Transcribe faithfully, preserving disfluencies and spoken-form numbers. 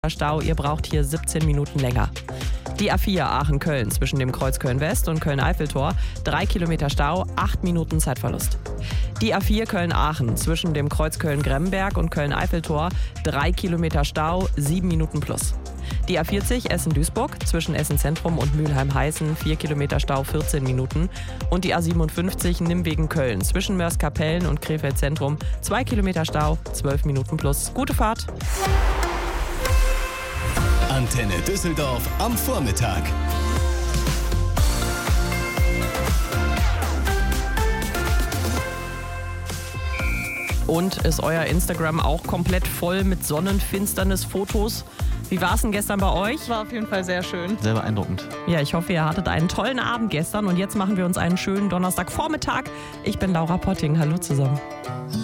Stau, ihr braucht hier siebzehn Minuten länger. Die A vier Aachen-Köln zwischen dem Kreuz Köln-West und Köln-Eiffeltor, drei Kilometer Stau, acht Minuten Zeitverlust. Die A vier Köln-Aachen zwischen dem Kreuz Köln-Gremberg und Köln-Eiffeltor, drei Kilometer Stau, sieben Minuten plus. Die A vierzig Essen-Duisburg zwischen Essen-Zentrum und Mülheim-Heißen, vier Kilometer Stau, vierzehn Minuten. Und die A siebenundfünfzig Nimwegen-Köln zwischen Mörs-Kapellen und Krefeld-Zentrum, zwei Kilometer Stau, zwölf Minuten plus. Gute Fahrt! Antenne Düsseldorf am Vormittag. Und ist euer Instagram auch komplett voll mit Sonnenfinsternis-Fotos? Wie war es denn gestern bei euch? War auf jeden Fall sehr schön. Sehr beeindruckend. Ja, ich hoffe, ihr hattet einen tollen Abend gestern und jetzt machen wir uns einen schönen Donnerstagvormittag. Ich bin Laura Potting. Hallo zusammen.